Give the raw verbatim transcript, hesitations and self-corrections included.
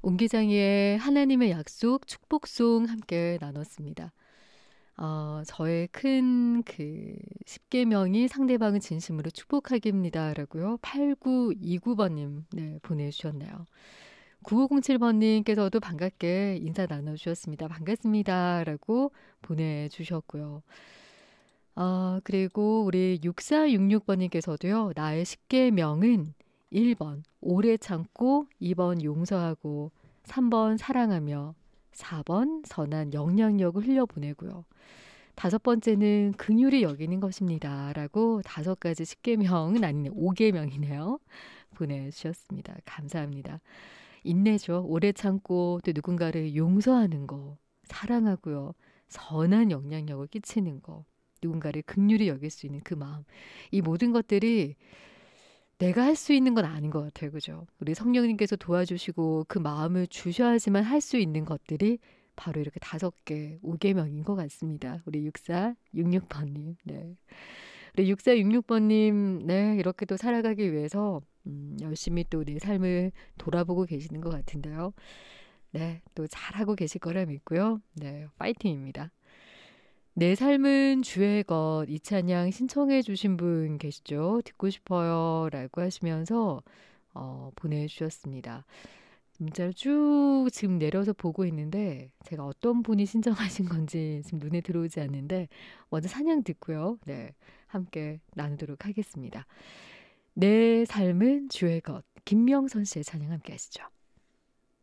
옹기장의 하나님의 약속 축복송 함께 나눴습니다. 어, 저의 큰 그 십계명이 상대방을 진심으로 축복하기입니다라고요. 팔구이구 번님 네, 보내주셨네요. 구오공칠 번님께서도 반갑게 인사 나눠주셨습니다. 반갑습니다라고 보내주셨고요. 어, 그리고 우리 육사육육 번님께서도요. 나의 십계명은 일 번 오래 참고, 이 번 용서하고, 삼 번 사랑하며, 사 번 선한 영향력을 흘려보내고요. 다섯 번째는 긍휼히 여기는 것입니다. 라고 다섯 가지 십계명은 아니네. 오계명이네요. 보내주셨습니다. 감사합니다. 인내죠. 오래 참고 또 누군가를 용서하는 거, 사랑하고요. 선한 영향력을 끼치는 거, 누군가를 긍휼히 여길 수 있는 그 마음. 이 모든 것들이 내가 할 수 있는 건 아닌 것 같아요. 그죠? 우리 성령님께서 도와주시고 그 마음을 주셔야지만 할 수 있는 것들이 바로 이렇게 다섯 개, 오계명인 것 같습니다. 우리 육사육육 번님. 네. 우리 육사육육 번님, 네. 이렇게 또 살아가기 위해서, 음, 열심히 또 내 삶을 돌아보고 계시는 것 같은데요. 네. 또 잘하고 계실 거라 믿고요. 네. 파이팅입니다. 내 삶은 주의 것, 이 찬양 신청해 주신 분 계시죠? 듣고 싶어요 라고 하시면서 어, 보내주셨습니다. 문자를 쭉 지금 내려서 보고 있는데 제가 어떤 분이 신청하신 건지 지금 눈에 들어오지 않는데 먼저 찬양 듣고요. 네, 함께 나누도록 하겠습니다. 내 삶은 주의 것, 김명선 씨의 찬양 함께 하시죠.